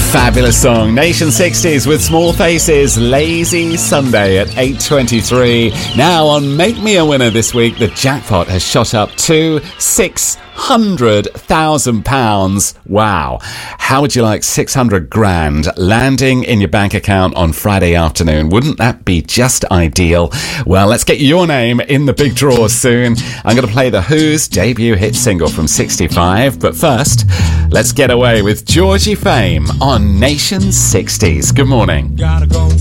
Fabulous song. Nation 60s with Small Faces, Lazy Sunday at 8:23. Now on Make Me a Winner this week, the jackpot has shot up to £600,000. Wow. How would you like 600 grand landing in your bank account on Friday afternoon? Wouldn't that be just ideal? Well, let's get your name in the big draw soon. I'm going to play The Who's debut hit single from 65. But first, let's get away with Georgie Fame on Nation 60s. Good morning.